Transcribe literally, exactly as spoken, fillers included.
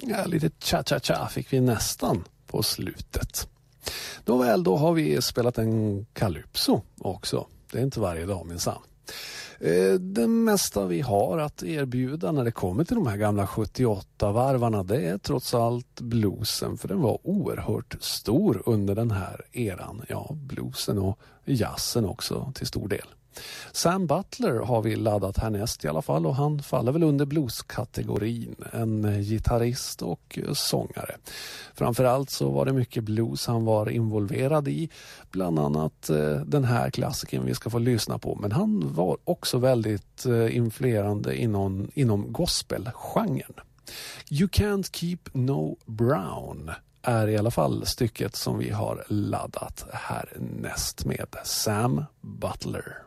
Ja, lite cha-cha-cha fick vi nästan på slutet. Nåväl, då har vi spelat en calypso också. Det är inte varje dag minsann. Det mesta vi har att erbjuda när det kommer till de här gamla sjuttioåtta-varvarna, det är trots allt bluesen, för den var oerhört stor under den här eran. Ja, bluesen och jazzen också till stor del. Sam Butler har vi laddat härnäst i alla fall, och han faller väl under blueskategorin, en gitarrist och sångare. Framförallt så var det mycket blues han var involverad i, bland annat eh, den här klassiken vi ska få lyssna på, men han var också väldigt eh, influerande inom, inom gospelgenren. You Can't Keep No Brown är i alla fall stycket som vi har laddat härnäst med Sam Butler.